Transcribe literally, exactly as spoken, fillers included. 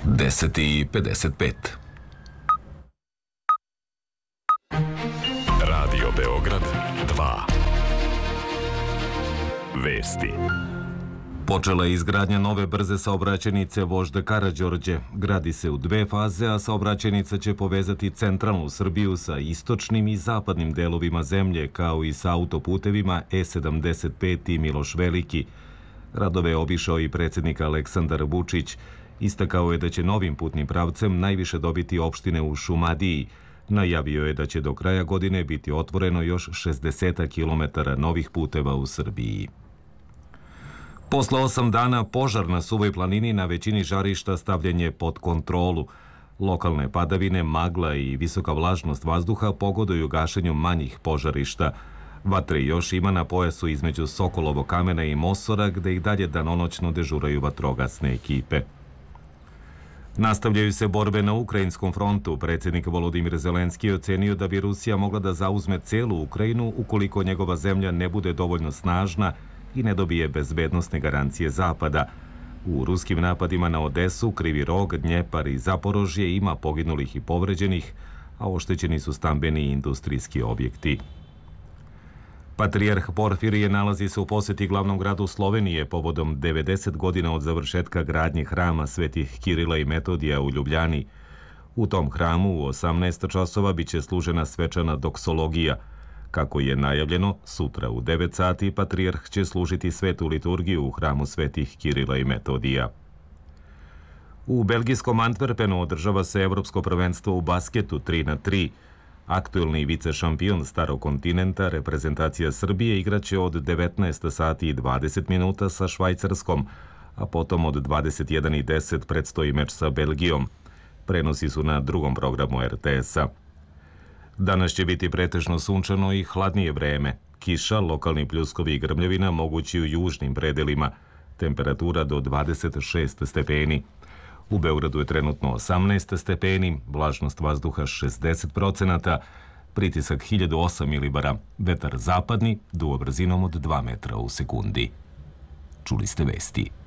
deset i pedeset pet. Radio Beograd dva. Vesti. Počela je izgradnja nove brze saobraćajnice Vožda Karađorđe. Gradi se u dve faze, a saobraćajnica će povezati centralnu Srbiju sa istočnim i zapadnim delovima zemlje, kao i sa autoputevima E sedamdeset pet i Miloš Veliki. Radove je obišao i predsjednik Aleksandar Vučić. Istakao je da će novim putnim pravcem najviše dobiti opštine u Šumadiji. Najavio je da će do kraja godine biti otvoreno još šezdeset kilometara novih puteva u Srbiji. Posle osam dana požar na Suvoj planini na većini žarišta stavljen je pod kontrolu. Lokalne padavine, magla i visoka vlažnost vazduha pogoduju gašenju manjih požarišta. Vatre još ima na pojasu između Sokolovo kamena i Mosora, gde i dalje danonoćno dežuraju vatrogasne ekipe. Nastavljaju se borbe na ukrajinskom frontu. Predsjednik Volodimir Zelenski je ocenio da bi Rusija mogla da zauzme celu Ukrajinu ukoliko njegova zemlja ne bude dovoljno snažna i ne dobije bezbednosne garancije Zapada. U ruskim napadima na Odesu, Krivi Rog, Dnjepar i Zaporožje ima poginulih i povređenih, a oštećeni su stambeni i industrijski objekti. Patrijarh Porfirije nalazi se u posjeti glavnom gradu Slovenije povodom devedeset godina od završetka gradnje hrama svetih Kirila i Metodija u Ljubljani. U tom hramu u osamnaest časova biće služena svečana doksologija. Kako je najavljeno, sutra u devet sati patrijarh će služiti svetu liturgiju u hramu svetih Kirila i Metodija. U belgijskom Antwerpenu održava se evropsko prvenstvo u basketu tri na tri. Aktuelni vice šampion starog kontinenta, reprezentacija Srbije, igraće od devetnaest sati i dvadeset minuta sa Švajcarskom, a potom od dvadeset jedan i deset predstoji meč sa Belgijom. Prenosi su na drugom programu er te esa. Danas će biti pretežno sunčano i hladnije vreme. Kiša, lokalni pljuskovi i grmljavina mogući u južnim predelima. Temperatura do dvadeset šest stepeni. U Beogradu je trenutno osamnaest stepeni, vlažnost vazduha šezdeset procenata, pritisak hiljadu osam milibara, vetar zapadni, duo brzinom od dva metra u sekundi. Čuli ste vesti.